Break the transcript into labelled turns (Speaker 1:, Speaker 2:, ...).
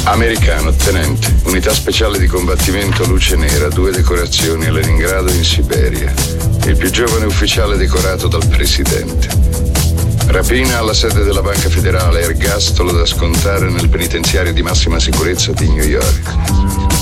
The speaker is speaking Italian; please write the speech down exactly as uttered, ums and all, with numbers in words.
Speaker 1: Americano, tenente, unità speciale di combattimento luce nera, due decorazioni a Leningrado e in Siberia. Il più giovane ufficiale decorato dal presidente. Rapina alla sede della Banca Federale, ergastolo da scontare nel penitenziario di massima sicurezza di New York.